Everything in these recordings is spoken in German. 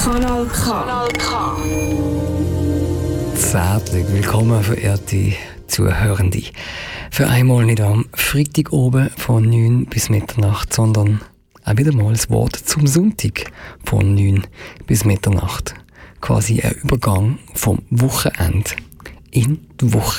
Kanal K. Herzlich willkommen, verehrte Zuhörende. Für einmal nicht am Freitag oben von 9 bis Mitternacht, sondern auch wieder mal das Wort zum Sonntag von 9 bis Mitternacht. Quasi ein Übergang vom Wochenende in die Woche.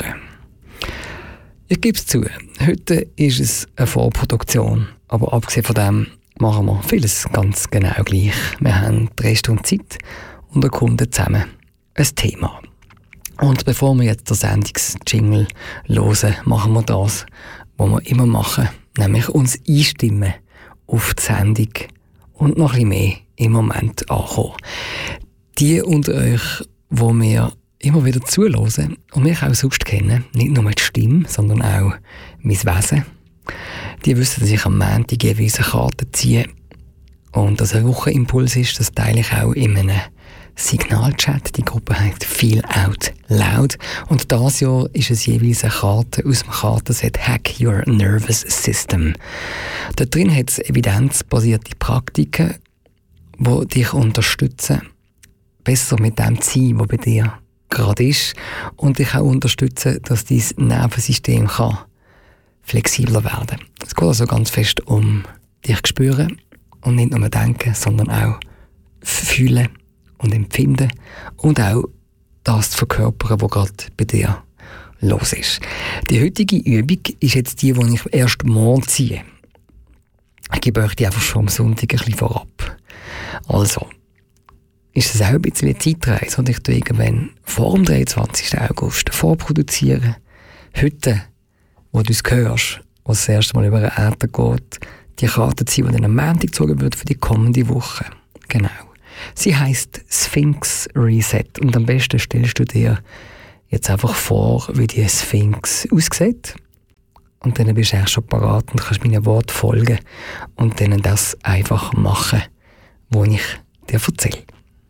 Ich gebe es zu, heute ist es eine Vorproduktion, aber abgesehen von dem machen wir vieles ganz genau gleich. Wir haben 3 Stunden Zeit und erkunden zusammen ein Thema. Und bevor wir jetzt den Sendungsjingle hören, machen wir das, was wir immer machen, nämlich uns einstimmen auf die Sendung und noch ein bisschen mehr im Moment ankommen. Die unter euch, die mir immer wieder zuhören und mich auch sonst kennen, nicht nur die Stimme, sondern auch mein Wesen, die wissen, dass ich am Montag jeweils eine Karte ziehe und dass ein Wochenimpuls ist. Das teile ich auch in einem Signalchat. Die Gruppe heißt Feel Out Loud. Und dieses Jahr ist es jeweils eine Karte aus dem Kartenset Hack Your Nervous System. Da drin hat es evidenzbasierte Praktiken, die dich unterstützen, besser mit dem zu sein, was bei dir gerade ist, und dich auch unterstützen, dass dein Nervensystem kann flexibler werden. Es geht also ganz fest um dich spüren und nicht nur denken, sondern auch fühlen und empfinden und auch das zu verkörpern, was gerade bei dir los ist. Die heutige Übung ist jetzt die ich erst morgen ziehe. Ich gebe euch die einfach schon am Sonntag ein bisschen vorab. Also, ist es auch ein bisschen eine Zeitreise und ich tue irgendwann vor dem 23. August vorproduzieren. Heute, wo du es hörst, wo es das erste Mal über den Äther geht, die Karte ziehen, die dann am Montag gezogen wird für die kommende Woche. Genau. Sie heisst Sphinx Reset und am besten stellst du dir jetzt einfach vor, wie die Sphinx aussieht. Und dann bist du eigentlich schon parat und kannst meinen Worten folgen und dann das einfach machen, was ich dir erzähle.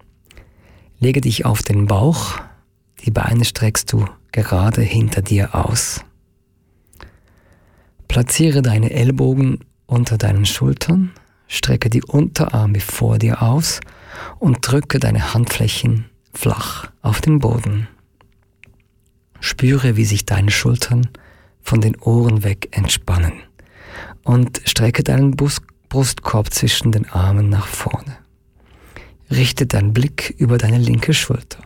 Lege dich auf den Bauch, die Beine streckst du gerade hinter dir aus. Platziere deine Ellbogen unter deinen Schultern, strecke die Unterarme vor dir aus und drücke deine Handflächen flach auf den Boden. Spüre, wie sich deine Schultern von den Ohren weg entspannen und strecke deinen Brustkorb zwischen den Armen nach vorne. Richte deinen Blick über deine linke Schulter.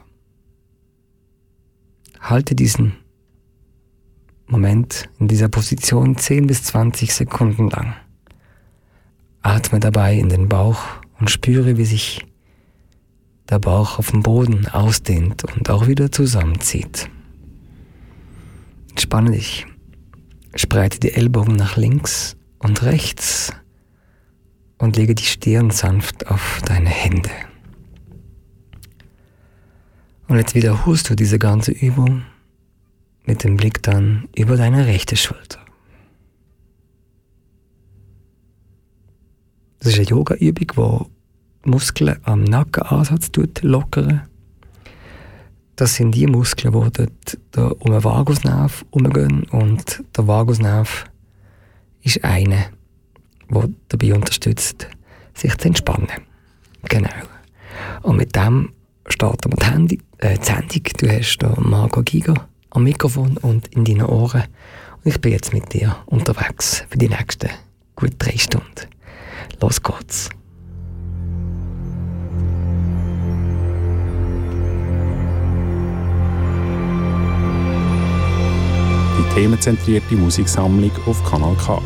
Halte diesen Moment in dieser Position 10 bis 20 Sekunden lang. Atme dabei in den Bauch und spüre, wie sich der Bauch auf dem Boden ausdehnt und auch wieder zusammenzieht. Entspanne dich. Spreite die Ellbogen nach links und rechts und lege die Stirn sanft auf deine Hände. Und jetzt wiederholst du diese ganze Übung mit dem Blick dann über deine rechte Schulter. Das ist eine Yoga-Übung, die Muskeln am Nackenansatz lockern. Das sind die Muskeln, die dort um den Vagusnerv herumgehen. Und der Vagusnerv ist einer, der dabei unterstützt, sich zu entspannen. Genau. Und mit dem starten wir die Sendung. Du hast hier Margot Giger am Mikrofon und in deinen Ohren. Und ich bin jetzt mit dir unterwegs für die nächsten gut 3 Stunden. Los geht's. Die themenzentrierte Musiksammlung auf Kanal K.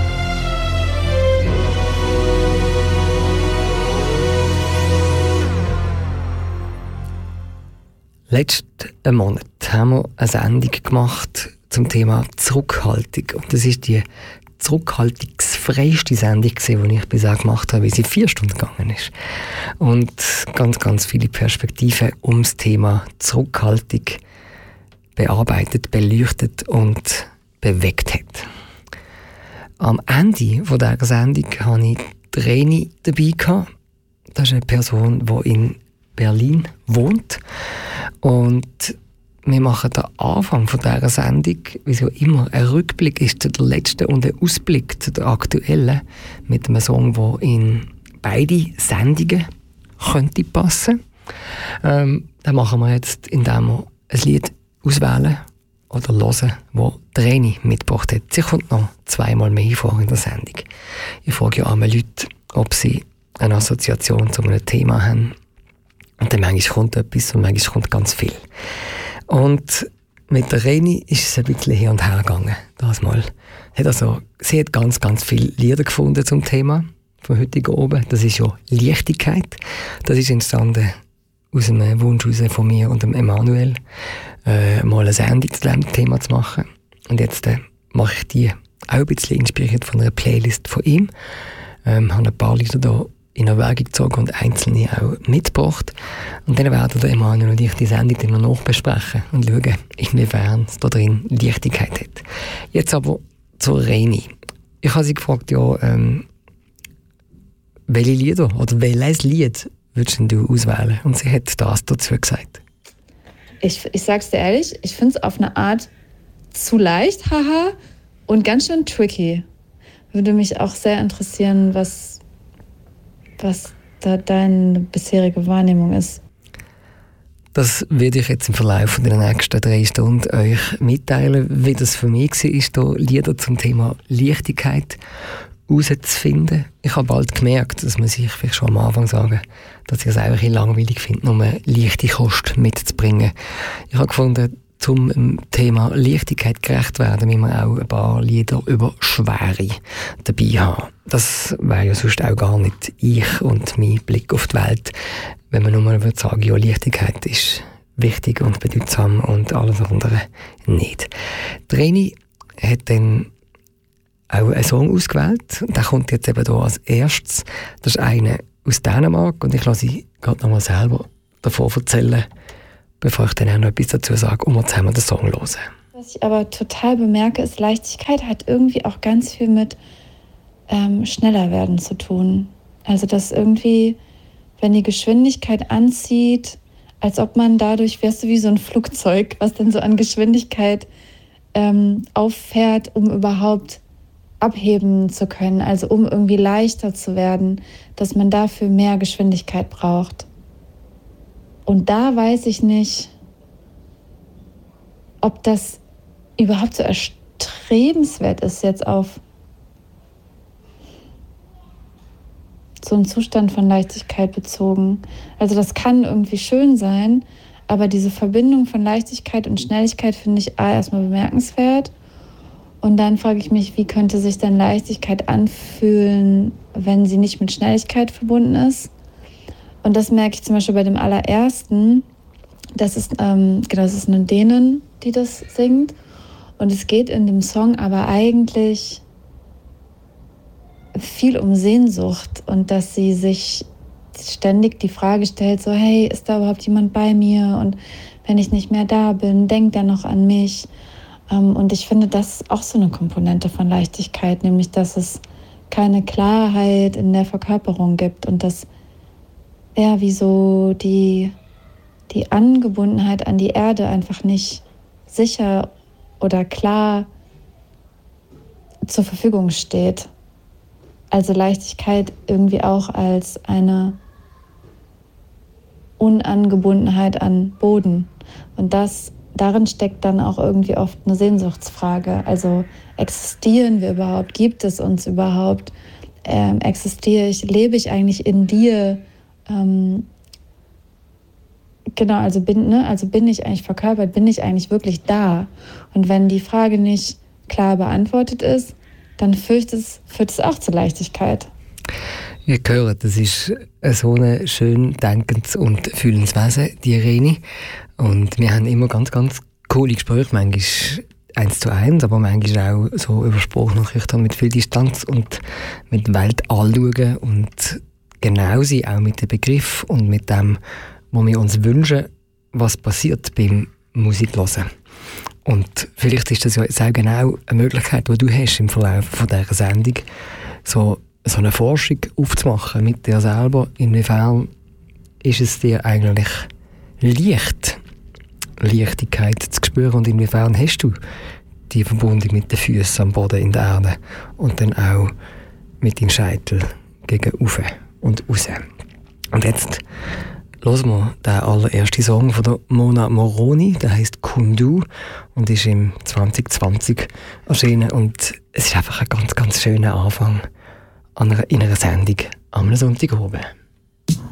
Letzten Monat haben wir eine Sendung gemacht zum Thema Zurückhaltung. Und das ist die zurückhaltungsfreiste Sendung, die ich bisher gemacht habe, wie sie 4 Stunden gegangen ist. Und ganz, ganz viele Perspektiven ums Thema Zurückhaltung bearbeitet, beleuchtet und bewegt hat. Am Ende dieser Sendung hatte ich Reni dabei. Das ist eine Person, die in Berlin wohnt. Und wir machen den Anfang von dieser Sendung, wie so immer, ein Rückblick ist der letzte und ein Ausblick zu der aktuellen, mit einem Song, der in beide Sendungen könnte passen. Dann machen wir jetzt, indem wir ein Lied auswählen oder hören, das Reni mitgebracht hat. Sie kommt noch zweimal mehr vor in der Sendung. Ich frage ja arme Leute, ob sie eine Assoziation zu einem Thema haben. Und dann manchmal kommt etwas und manchmal kommt ganz viel. Und mit der Reni ist es ein bisschen hin und her gegangen. Das mal. Sie hat ganz, ganz viele Lieder gefunden zum Thema von heute oben. Das ist ja Leichtigkeit. Das ist entstanden aus einem Wunsch von mir und dem Emanuel, mal eine Sendung zu diesem Thema zu machen. Und jetzt mache ich die auch ein bisschen inspiriert von einer Playlist von ihm. Habe ein paar Lieder da in Erwägung gezogen und einzelne auch mitgebracht. Und dann werden der Emanuel und ich die Sendung dann noch besprechen und schauen, inwiefern es da drin Leichtigkeit hat. Jetzt aber zur Reni. Ich habe sie gefragt, ja, welche Lieder oder welches Lied würdest du auswählen? Und sie hat das dazu gesagt. Ich sag's dir ehrlich, ich finde es auf eine Art zu leicht, haha, und ganz schön tricky. Würde mich auch sehr interessieren, was da deine bisherige Wahrnehmung ist. Das werde ich jetzt im Verlauf der nächsten 3 Stunden euch mitteilen, wie das für mich war, hier Lieder zum Thema Leichtigkeit herauszufinden. Ich habe bald gemerkt, dass man sich vielleicht schon am Anfang sagen, dass ich es einfach langweilig finde, nur eine leichte Kost mitzubringen. Ich habe gefunden, zum dem Thema Leichtigkeit gerecht werden, müssen wir auch ein paar Lieder über Schwere dabei haben. Das wäre ja sonst auch gar nicht ich und mein Blick auf die Welt, wenn man nur mal sagen, ja, Leichtigkeit ist wichtig und bedeutsam und alles andere nicht. Die Reni hat dann auch einen Song ausgewählt. Der kommt jetzt eben hier als erstes. Das ist einer aus Dänemark und ich lasse sie gerade noch mal selber davon erzählen, bevor ich dann auch noch etwas dazu sage und wir zusammen den Song hören. Was ich aber total bemerke, ist, Leichtigkeit hat irgendwie auch ganz viel mit schneller werden zu tun. Also dass irgendwie, wenn die Geschwindigkeit anzieht, als ob man dadurch, wärst du wie so ein Flugzeug, was dann so an Geschwindigkeit auffährt, um überhaupt abheben zu können, also um irgendwie leichter zu werden, dass man dafür mehr Geschwindigkeit braucht. Und da weiß ich nicht, ob das überhaupt so erstrebenswert ist, jetzt auf so einen Zustand von Leichtigkeit bezogen. Also das kann irgendwie schön sein, aber diese Verbindung von Leichtigkeit und Schnelligkeit finde ich erstmal bemerkenswert. Und dann frage ich mich, wie könnte sich denn Leichtigkeit anfühlen, wenn sie nicht mit Schnelligkeit verbunden ist? Und das merke ich zum Beispiel bei dem allerersten. Das ist eine Dänin, die das singt. Und es geht in dem Song aber eigentlich viel um Sehnsucht und dass sie sich ständig die Frage stellt, so, hey, ist da überhaupt jemand bei mir? Und wenn ich nicht mehr da bin, denkt er noch an mich? Und ich finde, das ist auch so eine Komponente von Leichtigkeit, nämlich, dass es keine Klarheit in der Verkörperung gibt und dass wie so die Angebundenheit an die Erde einfach nicht sicher oder klar zur Verfügung steht. Also Leichtigkeit irgendwie auch als eine Unangebundenheit an Boden. Und darin steckt dann auch irgendwie oft eine Sehnsuchtsfrage. Also existieren wir überhaupt? Gibt es uns überhaupt? Existiere ich? Lebe ich eigentlich in dir? Also bin ich eigentlich verkörpert? Bin ich eigentlich wirklich da? Und wenn die Frage nicht klar beantwortet ist, dann führt es auch zur Leichtigkeit. Ihr hört, das ist so ein schön denkens- und fühlendes Wesen, die Reni. Und wir haben immer ganz, ganz coole Gespräche, manchmal 1:1, aber manchmal auch so über Sprachnachrichten mit viel Distanz und mit Welt anschauen und genau sein, auch mit dem Begriff und mit dem, was wir uns wünschen, was passiert beim Musikhören. Und vielleicht ist das ja jetzt auch genau eine Möglichkeit, die du hast im Verlauf von dieser Sendung, so eine Forschung aufzumachen mit dir selber. Inwiefern ist es dir eigentlich leicht, Leichtigkeit zu spüren und inwiefern hast du die Verbindung mit den Füßen am Boden in der Erde und dann auch mit dem Scheitel gegen rauf und raus. Und jetzt hören wir den allerersten Song von der Mona Moroni, der heisst Kundu und ist im 2020 erschienen. Und es ist einfach ein ganz, ganz schöner Anfang in einer Sendung am Sonntagabend.